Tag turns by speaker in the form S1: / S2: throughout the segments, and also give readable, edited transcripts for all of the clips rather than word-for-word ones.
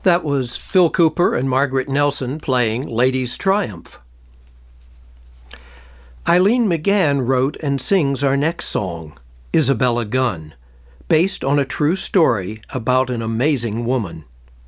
S1: That was Phil Cooper and Margaret Nelson playing Ladies' Triumph. Eileen McGann wrote and sings our next song, Isabella Gunn, based on a true story about an amazing woman.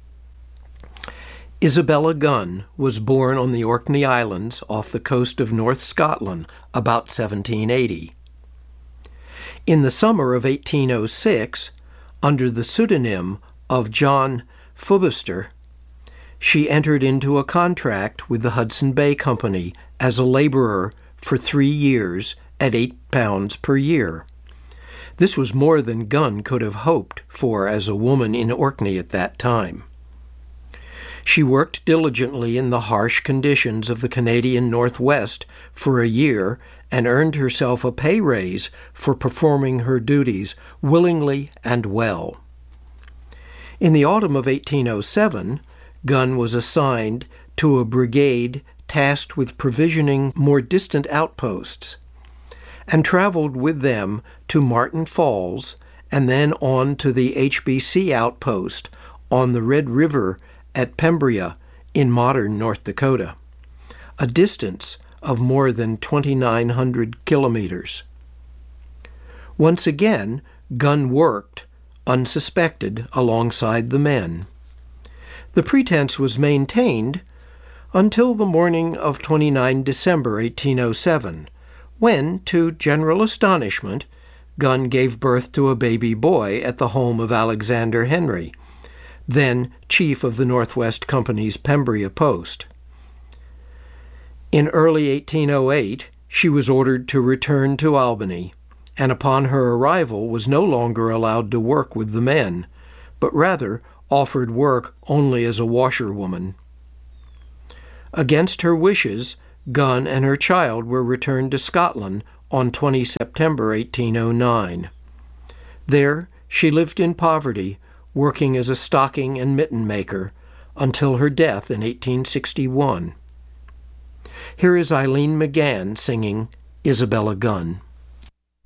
S1: Isabella Gunn was born on the Orkney Islands off the coast of North Scotland about 1780. In the summer of 1806, under the pseudonym of John Fubister, she entered into a contract with the Hudson Bay Company as a laborer for 3 years at £8 per year. This was more than Gunn could have hoped for as a woman in Orkney at that time. She worked diligently in the harsh conditions of the Canadian Northwest for a year and earned herself a pay raise for performing her duties willingly and well. In the autumn of 1807, Gunn was assigned to a brigade tasked with provisioning more distant outposts, and traveled with them to Martin Falls and then on to the HBC outpost on the Red River at Pembria in modern North Dakota, a distance of more than 2,900 kilometers. Once again, Gunn worked, unsuspected, alongside the men. The pretense was maintained until the morning of 29 December 1807, when, to general astonishment, Gunn gave birth to a baby boy at the home of Alexander Henry, then chief of the Northwest Company's Pembria post. In early 1808, she was ordered to return to Albany, and upon her arrival was no longer allowed to work with the men, but rather offered work only as a washerwoman. Against her wishes, Gunn and her child were returned to Scotland on 20 September 1809. There, she lived in poverty, working as a stocking and mitten maker, until her death in 1861. Here is Eileen McGann singing Isabella Gunn.